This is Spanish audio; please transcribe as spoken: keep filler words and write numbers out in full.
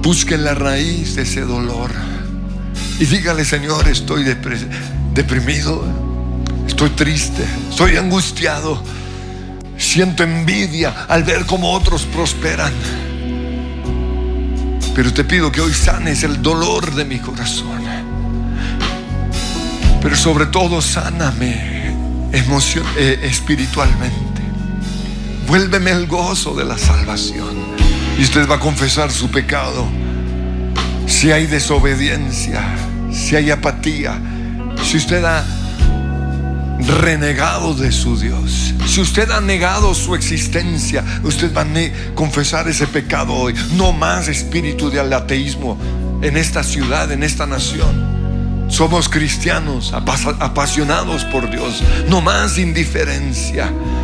Busquen la raíz de ese dolor y dígale: Señor, estoy deprimido, estoy triste, estoy angustiado, siento envidia al ver cómo otros prosperan. Pero te pido que hoy sanes el dolor de mi corazón. Pero sobre todo, sáname emoción, eh, espiritualmente. Vuélveme el gozo de la salvación. Y usted va a confesar su pecado. Si hay desobediencia, si hay apatía, si usted ha renegado de su Dios, si usted ha negado su existencia, usted va a confesar ese pecado hoy. No más espíritu de ateísmo en esta ciudad, en esta nación. Somos cristianos apasionados por Dios. No más indiferencia.